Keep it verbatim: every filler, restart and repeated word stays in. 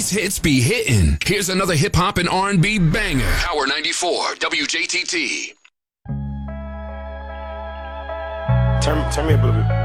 These hits be hitting. Here's another hip hop and R and B banger. Power ninety-four, W J T T. Turn, turn me up a little bit.